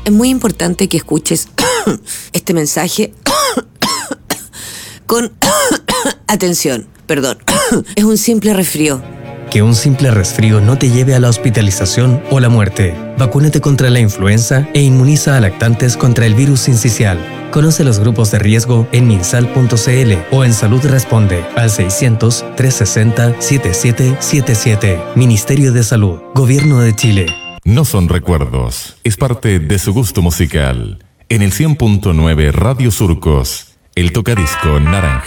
Es muy importante que escuches este mensaje con atención. Perdón, es un simple resfrío. Que un simple resfrío no te lleve a la hospitalización o la muerte. Vacúnate contra la influenza e inmuniza a lactantes contra el virus sincicial. Conoce los grupos de riesgo en minsal.cl o en Salud Responde al 600-360-7777. Ministerio de Salud, Gobierno de Chile. No son recuerdos, es parte de su gusto musical. En el 100.9 Radio Surcos, el tocadisco naranja.